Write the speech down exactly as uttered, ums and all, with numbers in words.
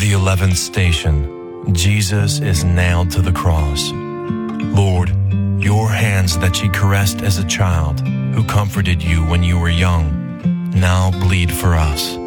The eleventh station. Jesus is nailed to the cross. Lord, your hands that ye caressed as a child, who comforted you when you were young, now bleed for us.